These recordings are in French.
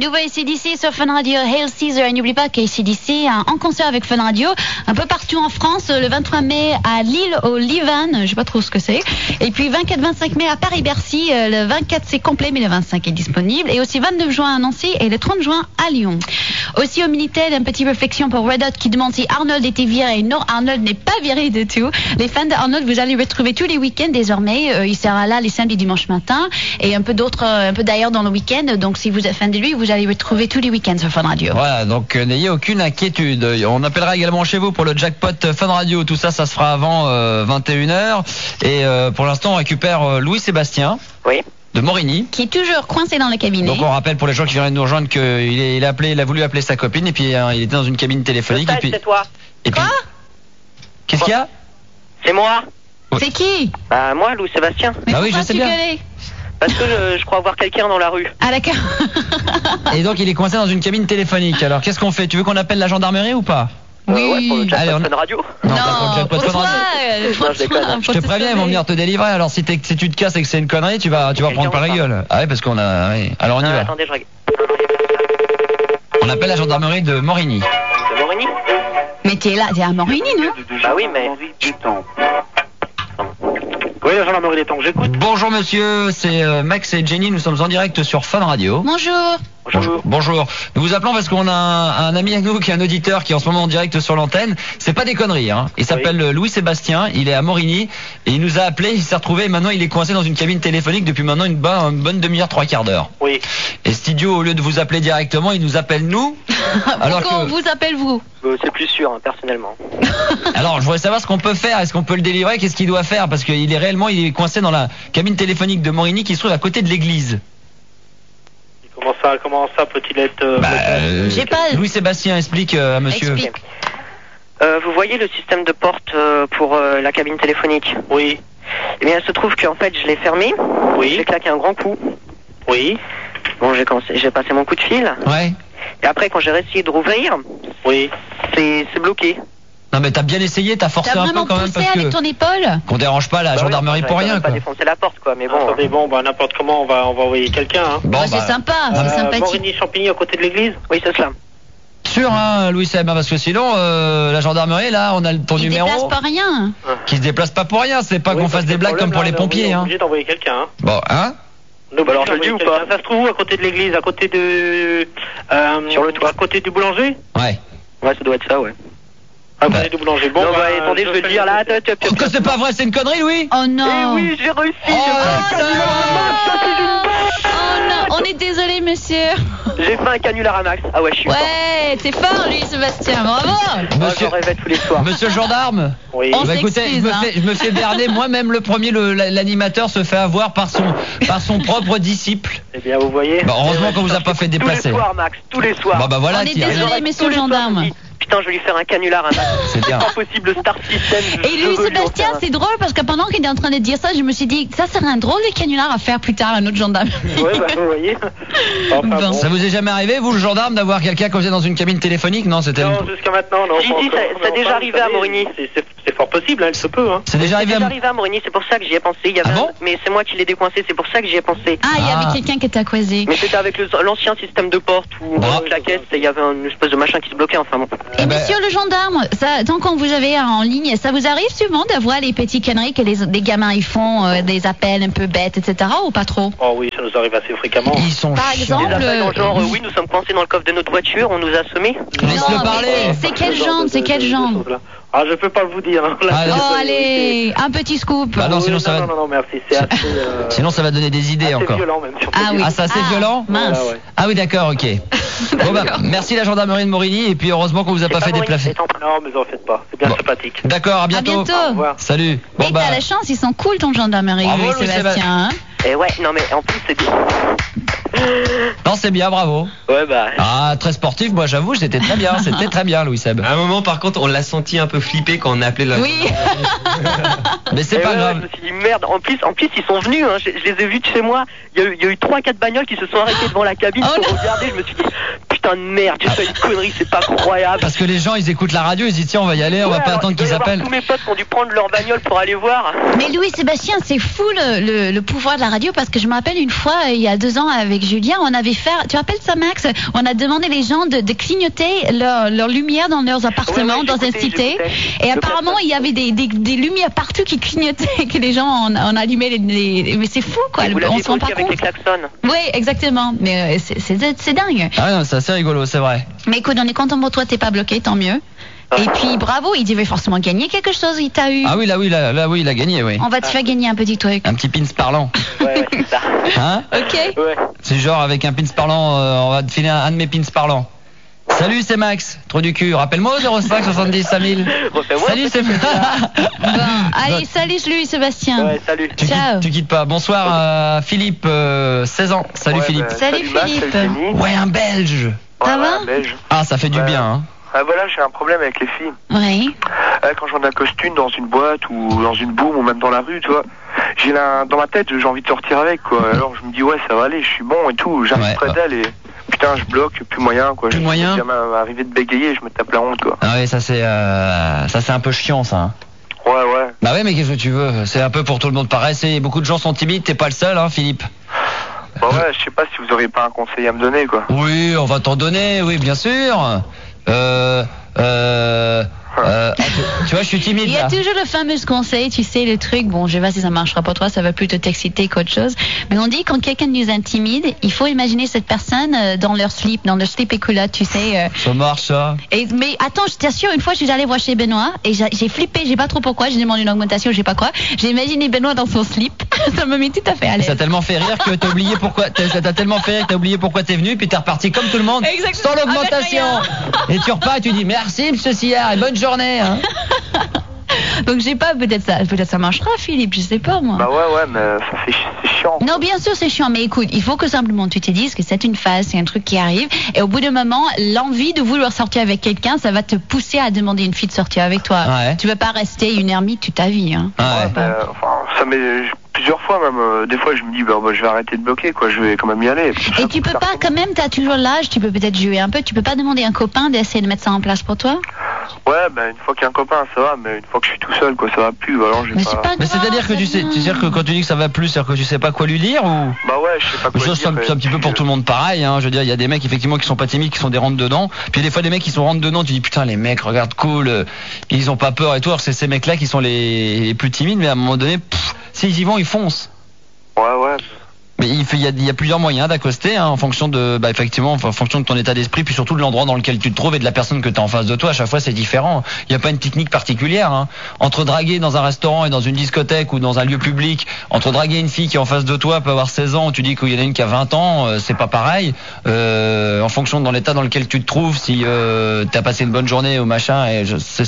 Nouveau AC/DC sur Fun Radio, Hail Caesar. Et n'oublie pas qu'AC/DC en concert avec Fun Radio un peu partout en France, le 23 mai à Lille au Livan, je sais pas trop ce que c'est. Et puis 24-25 mai à Paris-Bercy, le 24 c'est complet mais le 25 est disponible. Et aussi 29 juin à Nancy et le 30 juin à Lyon. Aussi au Minitel, une petite réflexion pour Red Hot qui demande si Arnold était viré. Non, Arnold n'est pas viré du tout. Les fans d'Arnold, vous allez le retrouver tous les week-ends désormais. Il sera là les samedis, dimanches matin et un peu d'ailleurs dans le week-end. Donc si vous êtes fan de lui, vous allez le retrouver tous les week-ends sur Fun Radio. Voilà, donc n'ayez aucune inquiétude. On appellera également chez vous pour le jackpot Fun Radio. Tout ça, ça se fera avant 21h. Et pour l'instant, on récupère Louis-Sébastien. Oui. De Morigny. Qui est toujours coincé dans le cabinet. Donc on rappelle pour les gens qui viennent de nous rejoindre qu'il a voulu appeler sa copine et puis il était dans une cabine téléphonique. Et puis, c'est toi. Et puis, qu'est-ce qu'il y a? C'est moi. C'est qui? Bah moi, Louis-Sébastien. Mais oui, je sais bien. Parce que je crois voir quelqu'un dans la rue. Ah d'accord. Et donc il est coincé dans une cabine téléphonique. Alors qu'est-ce qu'on fait? Tu veux qu'on appelle la gendarmerie ou pas? Oui. Ouais, pour le jackpot Allez, Fun Radio. Non, pour toi, je te préviens, ils vont venir te délivrer. Alors si tu te casses et que c'est une connerie, tu vas prendre par la gueule. Ah ouais, parce qu'on a. Oui. Alors on y va. Attendez, je regarde. On appelle la gendarmerie de Morigny. De Morigny? Mais t'es à Morigny, non? Bah oui, mais. Oui, la gendarmerie des temps, j'écoute. Bonjour monsieur, c'est Max et Jenny, nous sommes en direct sur Fun Radio. Bonjour. Bonjour. Nous vous appelons parce qu'on a un ami à nous qui est un auditeur qui est en ce moment en direct sur l'antenne. C'est pas des conneries, hein. Il s'appelle Louis-Sébastien, il est à Morigny et il nous a appelé, il s'est retrouvé et maintenant il est coincé dans une cabine téléphonique depuis maintenant une bonne demi-heure, 3/4 d'heure. Oui. Et Studio, au lieu de vous appeler directement, il nous appelle nous. Pourquoi on vous appelle vous? C'est plus sûr, hein, personnellement. Alors, je voudrais savoir ce qu'on peut faire. Est-ce qu'on peut le délivrer? Qu'est-ce qu'il doit faire? Parce qu'il est coincé dans la cabine téléphonique de Morigny qui se trouve à côté de l'église. Comment ça peut-il être... J'ai pas... Louis-Sébastien, explique à monsieur. Explique. Vous voyez le système de porte pour la cabine téléphonique? Oui. Eh bien, il se trouve qu'en fait, je l'ai fermé. Oui. J'ai claqué un grand coup. Oui. Bon, j'ai passé mon coup de fil. Ouais. Et après, quand j'ai essayé de rouvrir, Oui. c'est bloqué. Non mais t'as bien essayé, t'as forcé T'as un peu vraiment quand même poussé parce avec que ton épaule? qu'on dérange pas la gendarmerie pour rien pas quoi. défoncer la porte quoi, mais bon. Attendez, n'importe comment, on va envoyer quelqu'un. Hein. Bon, C'est sympa, c'est sympathique. Morigny-Champigny à côté de l'église? Oui, c'est cela. sûr hein, Louis-Seb, parce que sinon la gendarmerie là, on a ton Il numéro. déplace pas rien. Qui se déplace pas pour rien, c'est pas qu'on fasse des blagues comme pour les pompiers On est hein. obligé d'envoyer quelqu'un. Hein. Bon, hein? Donc, alors, je le dis ou pas? Ça se trouve où à côté de l'église? À côté de... Sur le toit. À côté du boulanger? Ouais. Ouais, ça doit être ça, ouais. À côté du boulanger. Bon, non, attendez, je vais le dire là. Oh, que c'est pas vrai, c'est une connerie, Louis? Oh non. Eh oui, j'ai réussi. Oh non, on est désolé, monsieur. J'ai fait un canular à max. Ah ouais, je suis fort. Ouais, t'es fort, lui, Sébastien. Bravo. Je rêvais tous les soirs. Monsieur le gendarme. Oui. On Bah, écoutez, s'excuse, je me fais berner. Moi-même, le premier, l'animateur se fait avoir par son propre disciple. Eh bien, vous voyez. Bah, heureusement qu'on vous a pas fait déplacer. Tous les soirs, Max, tous les soirs. Bon, bah voilà, On est t'y arrives. désolé, messieurs le gendarme. Putain, je vais lui faire un canular à Max. C'est bien. pas possible, le Star System. Et lui, Sébastien, c'est drôle parce que pendant qu'il est en train de dire ça, je me suis dit, ça serait un drôle de canular à faire plus tard à notre gendarme. Ouais, bah, vous voyez. Enfin, Bon. bon. Ça vous est jamais arrivé, vous, le gendarme, d'avoir quelqu'un causé dans une cabine téléphonique? Non, c'était. Non, jusqu'à maintenant, non. Si, pas si, encore. ça Non, déjà pas, arrivé vous à savez, Morigny. C'est fort possible, hein, il se peut. Hein. C'est déjà arrivé C'est à. arrivé à Morigny, c'est pour ça que j'y ai pensé. Il y avait Ah bon mais c'est moi qui l'ai décoincé, c'est pour ça que j'y ai pensé. Ah, il y Ah. avait quelqu'un qui t'a croisé. Mais c'était avec l'ancien système de porte où Ah. on claquait, il y avait une espèce de machin qui se bloquait, enfin bon. Et ben- monsieur le gendarme, ça, tant qu'on vous avez en ligne, ça vous arrive souvent d'avoir les petits conneries que les gamins ils font, des appels un peu bêtes, etc. ou pas trop? Oh oui, ça nous arrive assez fréquemment. Ils sont Par chiants. exemple, Des appels dans le genre, oui, nous sommes coincés dans le coffre de notre voiture, on nous a semés. Laisse-le Non, parler. mais c'est quel genre, c'est quel genre? Ah, je peux pas vous dire. Hein. Là, Ah, c'est- Oh allez, un petit scoop. Bah non, sinon ça va. non, merci. C'est assez, Sinon, ça va donner des idées assez encore. violent même. Si on peut Ah dire. oui. Ah, ça, c'est violent? Mince. Voilà, ouais. Ah oui, d'accord, ok. Bon, bah, merci la gendarmerie de Morigny et puis heureusement qu'on vous a pas fait déplacer. Non, mais en faites pas. C'est bien Bon. sympathique. D'accord, à À bientôt. bientôt. Au revoir. Salut. Bon Et bah. t'as la chance, ils sont cool ton gendarmerie, Bravo, Louis Sébastien. Hein. Et ouais, non mais en plus c'est bien. Non, c'est bien, bravo. Ouais bah. Ah, très sportif, moi j'avoue, c'était très bien, Louis Seb. À un moment, par contre, on l'a senti un peu flippé quand on a appelé la. Oui. Mais c'est Et pas ouais, grave. Je me suis dit merde, en plus ils sont venus, hein. Je les ai vus de chez moi, il y a eu 3-4 bagnoles qui se sont arrêtées devant la cabine Oh pour non. regarder, je me suis dit putain de merde, j'ai fait une connerie, c'est pas croyable. Parce que les gens ils écoutent la radio, ils se disent tiens on va y aller, on va Ouais, pas alors, attendre il doit qu'ils y avoir appellent. Tous mes potes qui ont dû prendre leur bagnole pour aller voir. Mais Louis Sébastien, c'est fou le pouvoir de la radio parce que je me rappelle une fois, il y a 2 ans avec Julien, on avait faire, tu rappelles ça, Max? On a demandé les gens de clignoter leur lumière dans leurs appartements, Ouais, dans une cité. Et apparemment, il y avait des lumières partout qui clignotaient, que les gens en allumaient mais c'est fou, quoi. Vous On l'avez se rend aussi pas avec les compte. klaxons. Oui, exactement. Mais c'est dingue. Ah non, c'est assez rigolo, c'est vrai. Mais écoute, on est content pour toi, t'es pas bloqué, tant mieux. Et puis bravo, il devait forcément gagner quelque chose, il t'a eu. Ah oui, là, oui, il a gagné, oui. On va te faire gagner un petit truc. Un petit pins parlant. Ouais, c'est ça. Hein? Ok. Ouais. C'est genre avec un pins parlant, on va te filer un de mes pins parlants. Salut, c'est Max, trop du cul. Rappelle-moi au 05 70 5000. Refais-moi. Salut, c'est Bon, allez, salut lui, Sébastien. Ouais, salut. Ciao. Tu quittes pas. Bonsoir Philippe, 16 ans. Salut Ouais, Philippe. bah, Salut, Max, Philippe. salut Kenny. Ouais, un Belge. Ça Ouais, va un Belge. Ah, ça fait du Ouais. bien, hein. Ah voilà, j'ai un problème avec les filles. Oui. Quand j'en accoste une dans une boîte ou dans une boum ou même dans la rue, tu vois, dans ma tête, j'ai envie de sortir avec, quoi. Alors je me dis, ouais, ça va aller, je suis bon et tout. J'arrive Ouais. près d'elle et putain, je bloque, plus moyen, quoi. Plus Je moyen. suis arrivé de bégayer, je me tape la honte, quoi. Ah ouais, ça c'est un peu chiant, ça. Hein. Ouais, ouais. Bah ouais, mais qu'est-ce que tu veux? C'est un peu pour tout le monde pareil. Beaucoup de gens sont timides. T'es pas le seul, hein, Philippe. Bah ouais, je sais pas si vous auriez pas un conseil à me donner, quoi. Oui, on va t'en donner. Oui, bien sûr. Tu vois, je suis timide Il y a là. toujours le fameux conseil, tu sais, le truc, bon, je sais pas si ça marchera pour toi, ça va plutôt t'exciter qu'autre chose. Mais on dit quand quelqu'un nous intimide, il faut imaginer cette personne dans leur slip et culotte, tu sais. Ça marche, ça. Mais attends, je t'assure, une fois, je suis allée voir chez Benoît et j'ai flippé, j'ai pas trop pourquoi, j'ai demandé une augmentation, je sais pas quoi. J'ai imaginé Benoît dans son slip, ça me met tout à fait à Ça t'a l'aise. tellement fait rire que t'as oublié pourquoi. Ça t'a tellement fait rire que t'as oublié pourquoi t'es venu, puis t'es reparti comme tout le monde, Exactement, sans l'augmentation. avec Et tu repars et tu dis merci, monsieur Sillard, et bonne journée. Hein. Donc j'ai pas, peut-être ça marchera, Philippe, je sais pas moi. Bah ouais, mais c'est chiant. Non, bien sûr, c'est chiant, mais écoute, il faut que simplement tu te dises que c'est une phase, c'est un truc qui arrive, et au bout d'un moment, l'envie de vouloir sortir avec quelqu'un, ça va te pousser à demander une fille de sortir avec toi. Ouais. Tu vas pas rester une ermite toute ta vie, hein. Ouais. Enfin, ça m'est plusieurs fois même. Des fois, je me dis, bah, je vais arrêter de bloquer, quoi. Je vais quand même y aller. Et tu peux pas, quand même, t'as toujours l'âge, tu peux peut-être jouer un peu, tu peux pas demander à un copain d'essayer de mettre ça en place pour toi? Ouais, bah une fois qu'il y a un copain, ça va, mais une fois que je suis tout seul, quoi, ça va plus. Alors, j'ai Mais pas... c'est pas Mais grave, c'est-à-dire que ça va. que quand tu dis que ça va plus, c'est-à-dire que tu sais pas quoi lui dire ou? Bah ouais, je sais pas quoi Ça, dire. c'est un petit peu pour tout le monde pareil, hein. Je veux dire, il y a des mecs effectivement qui sont pas timides, qui sont des rentre dedans. Puis des fois des mecs qui sont rentre dedans, tu dis putain les mecs, regarde cool, ils ont pas peur et tout. Alors c'est ces mecs-là qui sont les plus timides, mais à un moment donné, s'ils y vont, ils foncent. Ouais, ouais. Mais il y a plusieurs moyens d'accoster, hein, en fonction de, effectivement, en fonction de ton état d'esprit, puis surtout de l'endroit dans lequel tu te trouves et de la personne que tu as en face de toi. À chaque fois, c'est différent. Il n'y a pas une technique particulière. Hein. Entre draguer dans un restaurant et dans une discothèque ou dans un lieu public, entre draguer une fille qui est en face de toi peut avoir 16 ans, tu dis qu'il y en a une qui a 20 ans, c'est pas pareil. En fonction de l'état dans lequel tu te trouves, si t'as passé une bonne journée ou machin, et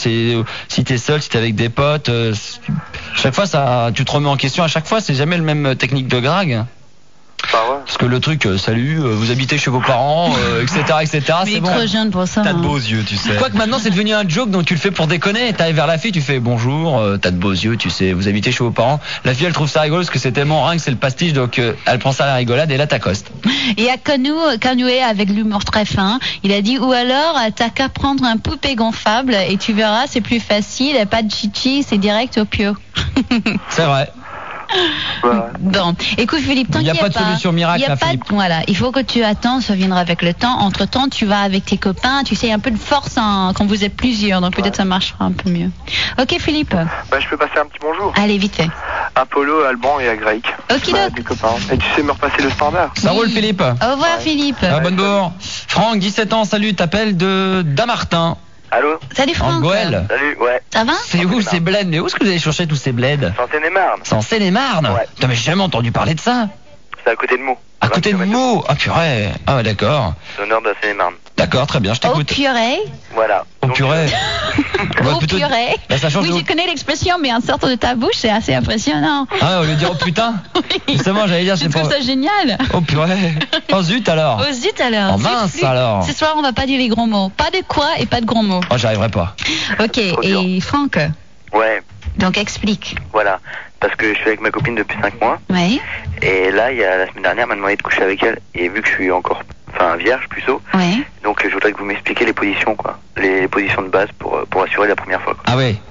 si t'es seul, si t'es avec des potes, chaque fois tu te remets en question. À chaque fois, c'est jamais le même technique de drague. Bah ouais. Parce que le truc, salut, vous habitez chez vos parents, etc., etc. Mais il C'est est bon. trop jeune pour ça. T'as de hein. beaux yeux, tu sais. Quoique maintenant c'est devenu un joke, donc tu le fais pour déconner. T'arrives vers la fille, tu fais bonjour, t'as de beaux yeux, tu sais, vous habitez chez vos parents. La fille elle trouve ça rigolo parce que c'est tellement ringue, c'est le pastiche, donc elle prend ça à la rigolade et là t'accostes. Et à Canoué, avec l'humour très fin, il a dit, ou alors, t'as qu'à prendre un poupée gonflable et tu verras, c'est plus facile, pas de chichi, c'est direct au pio. C'est vrai. Ouais. Bon, écoute Philippe, Il n'y a t'inquiète pas de solution miracle, Il y a hein, pas de- Philippe. Voilà, il faut que tu attends, ça viendra avec le temps. Entre temps, tu vas avec tes copains, tu sais, un peu de force hein, quand vous êtes plusieurs, donc peut-être ça marchera un peu mieux. Ok Philippe, Bah je peux passer un petit bonjour. allez vite fait. À Polo, à Alban et à Greg. Okidoc. Des copains. Et tu sais me repasser le standard. Ça roule Philippe. Au revoir Philippe. Ah, bonne bourre. Franck, 17 ans, salut, t'appelles de Damartin, Allô? Salut en Franck. Goël. Salut, ouais. Ça va? C'est où ces bleds? Mais où est-ce que vous allez chercher tous ces bleds? C'est en Seine-et-Marne. C'est en Seine-et-Marne. Ouais. Putain, mais j'ai jamais entendu parler de ça. C'est à côté de Meaux. À côté de Meaux. Ah purée. Ah ouais, d'accord. C'est au nord de la Seine-et-Marne. D'accord, très bien, je Au t'écoute. purée. Voilà. Au Donc, purée. On va Au plutôt- purée. Bah, ça change Oui, de- je connais l'expression, mais en sortant de ta bouche, c'est assez impressionnant. Ah, au lieu de dire oh putain. Oui. Justement, j'allais dire Je c'est trouve pas. ça génial. Oh purée. Oh zut alors. Oh zut alors. Oh Zut, mince flûte. alors. Ce soir, on va pas dire les gros mots. Pas de quoi et pas de gros mots. Oh, j'arriverai pas. Ok, et Franck, Ouais, donc explique. voilà. Parce que je suis avec ma copine depuis 5 mois. Oui, Et là, la semaine dernière, elle m'a demandé de coucher avec elle. Et vu que je suis encore, vierge plutôt, oui. donc je voudrais que vous m'expliquiez les positions, quoi. Les positions de base pour assurer la première fois, quoi. Ah oui.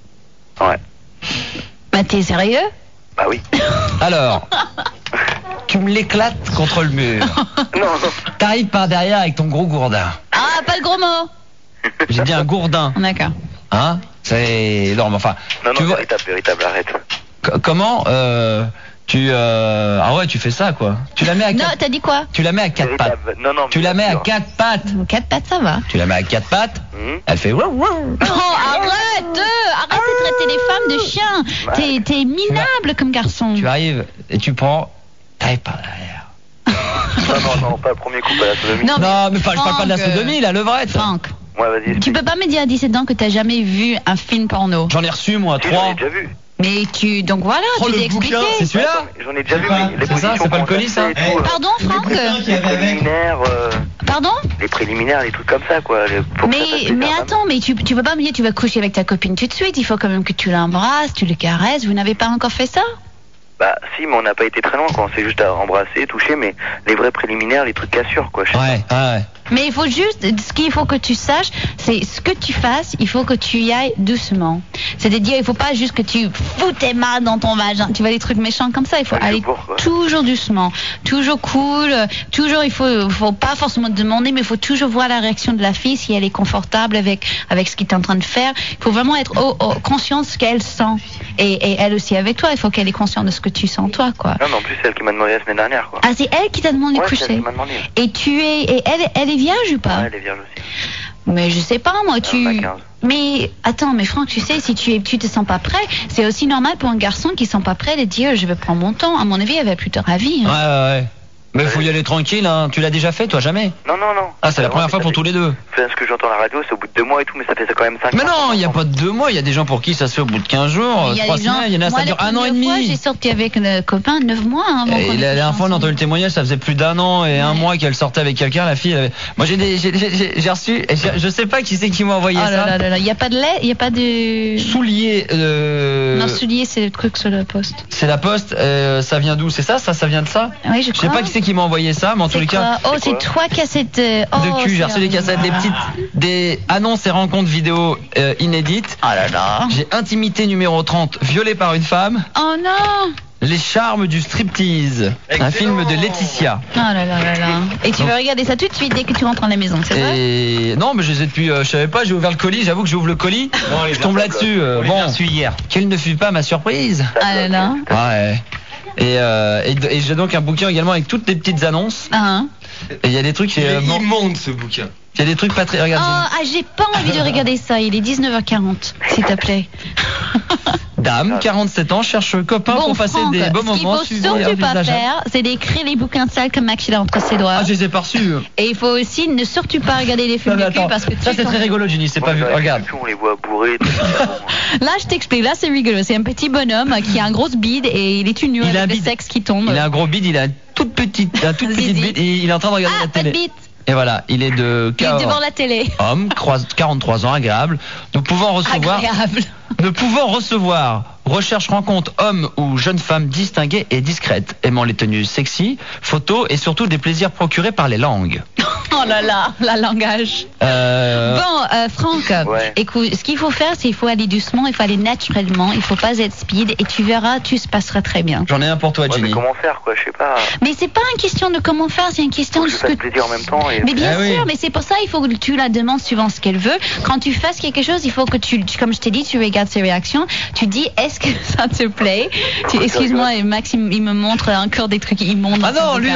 Ouais. Bah, t'es sérieux? Bah oui. Alors, tu me l'éclates contre le mur. Non, T'arrives par derrière avec ton gros gourdin. Ah, pas le gros mot. J'ai dit un gourdin, D'accord. hein? C'est énorme. Enfin, non, tu vois, véritable, arrête. comment ah ouais, tu fais ça quoi. Tu la mets à Non, quatre, t'as dit quoi? tu la mets à quatre pattes. Non, Tu la mets à quatre pattes. 4 pattes, ça va. Tu la mets à quatre pattes. Hmm. Elle fait. Oh, arrête de traiter les femmes de chiens. T'es minable comme garçon. Tu arrives et tu prends. T'arrives par derrière. Non, pas le premier coup, pas la sodomie. Non, Non, mais pas, je parle pas de la Franck, sodomie, la levrette. Franck, Ouais, vas-y. tu peux pas me dire à 17 ans que t'as jamais vu un film porno. J'en ai reçu moi Si, j'en 3. ai déjà vu. Mais donc voilà, Oh, tu le t'es expliqué. bouquin, c'est celui-là? J'en ai déjà vu, C'est mais pas- les c'est ça, positions c'est pas le qu'on colis, ça fait et tout, Pardon, Franck? les préliminaires, Pardon? les préliminaires, les trucs comme ça, quoi. Faut que ça fasse Mais plaisir, vraiment. attends, mais tu peux pas me dire tu vas coucher avec ta copine tout de suite. Il faut quand même que tu l'embrasses, tu le caresses. Vous n'avez pas encore fait ça? Bah, si, mais on n'a pas été très loin, quoi. On s'est juste embrassé, touché, mais les vrais préliminaires, les trucs cassures, quoi. Je sais Ouais, ouais. Mais il faut juste, ce qu'il faut que tu saches, c'est ce que tu fasses, il faut que tu y ailles doucement. C'est-à-dire, il faut pas juste que tu fous tes mains dans ton vagin. Tu vois les trucs méchants comme ça, il faut Ouais, je aller vois, quoi. toujours doucement, toujours cool, toujours il faut pas forcément demander, mais il faut toujours voir la réaction de la fille, si elle est confortable avec ce qu'il est en train de faire. Il faut vraiment être conscient de ce qu'elle sent. Et elle aussi avec toi, il faut qu'elle est consciente de ce que tu sens toi, quoi. Non, mais en plus, c'est elle qui m'a demandé la semaine dernière, quoi. Ah, c'est elle qui t'a demandé de Ouais, c'est elle coucher. qui m'a demandé. Et elle est vierge ou pas? Ouais, elle est vierge aussi. Mais je sais pas, moi, On a 15. Mais attends, mais Franck, tu sais, si tu te sens pas prêt, c'est aussi normal pour un garçon qui sent pas prêt de dire je vais prendre mon temps. À mon avis, elle va plus te ravir. Ouais, ouais. Mais faut y aller tranquille, hein. Tu l'as déjà fait, toi, jamais? Non. Ah, c'est la première fois pour tous les deux. Enfin, ce que j'entends à la radio, c'est au bout de 2 mois et tout, mais ça fait quand même 5 Mais non, il n'y a pas de 2 mois, il y a des gens pour qui ça se fait au bout de 15 jours, Il y a 3 des gens- semaines, il y en a, moi, ça dure la 1 an et première fois, demi. j'ai sorti avec un copain 9 mois. Hein, avant qu'on Et ait la couché dernière fois, on a ensemble. entendu le témoignage, ça faisait plus d'1 an et 1 mois qu'elle sortait avec quelqu'un, la fille. Moi, j'ai reçu, et je sais pas qui c'est qui m'a envoyé Oh là ça. là là là, il y a pas de lait, il y a pas de. Soulier, Non, soulier, c'est le truc sur la poste. c'est la poste, ça vient d'où? C'est ça vient de ça? Oui, je Je sais crois. pas qui c'est qui m'a envoyé ça, mais en tous les cas. Oh, C'est c'est quoi 3 cassettes De cul, j'ai reçu des cassettes, des annonces et rencontres vidéo inédites. Oh là là. J'ai Intimité numéro 30, violée par une femme. Oh non. Les charmes du striptease, un film de Laetitia. Oh là là là là. Et tu veux regarder ça tout de suite dès que tu rentres à la maison, c'est vrai? Et non, mais je les ai depuis, je savais pas, j'ai ouvert le colis, j'avoue que j'ouvre le colis, je tombe là-dessus. Bon, hier. Quelle ne fut pas ma surprise? Ah là là. Ouais. Et j'ai donc un bouquin également avec toutes les petites annonces. Hein? Et il y a des trucs, Il est bon, immonde ce bouquin. il y a des trucs pas très. Oh, Regarde, j'ai pas envie de regarder ça. Il est 19h40, s'il te plaît. dame, 47 ans, cherche copain pour passer Franck, des beaux ce qu'il moments. faut suivant et surtout pas envisageables. faire, c'est d'écrire les bouquins sales que Max il a entre ses doigts. Ah, je les ai pas reçus. Et il faut aussi ne surtout pas regarder les films Non, mais de cul attends, parce que ça tu c'est très rigolo, Jenny, c'est pas vu. Regarde. On les voit bourrés. tout ça, bon. Là, je t'explique. Là, c'est rigolo. C'est un petit bonhomme qui a un gros bide et il est tout nu Il a un avec le bide. sexe qui tombe. Il a un gros bide, il a une toute petite Zizi. bide et il est en train de regarder Ah, la pas de télé. bite. Et voilà, il est de Il est devant la télé. homme, 43 ans, agréable. Nous pouvons recevoir, Agréable. recherche rencontre homme ou jeune femme distinguée et discrète, aimant les tenues sexy, photos et surtout des plaisirs procurés par les langues. Oh là là, la langage. Bon, Franck, Ouais. écoute, ce qu'il faut faire, c'est qu'il faut aller doucement, il faut aller naturellement, il faut pas être speed et tu verras, tout se passera très bien. J'en ai un pour toi, Ouais, mais Jenny. comment faire, quoi, je sais pas. Mais c'est pas une question de comment faire, c'est une question Faut de que je ce que fasse plaisir en même temps. Et... Mais bien Ah oui. sûr, mais c'est pour ça il faut que tu la demandes suivant ce qu'elle veut. Quand tu fasses quelque chose, il faut que comme je t'ai dit, tu regardes ses réactions. Tu dis, est-ce que ça te plaît? Excuse-moi, et Max, il me montre encore des trucs immondes. Ah non, lui,